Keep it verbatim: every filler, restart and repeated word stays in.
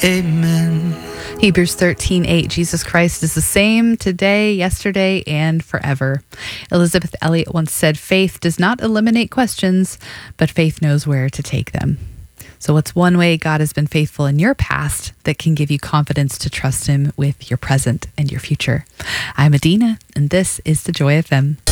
Amen. Hebrews thirteen eight, Jesus Christ is the same today, yesterday, and forever. Elizabeth Elliot once said, faith does not eliminate questions, but faith knows where to take them. So what's one way God has been faithful in your past that can give you confidence to trust him with your present and your future? I'm Adina, and this is The Joy F M.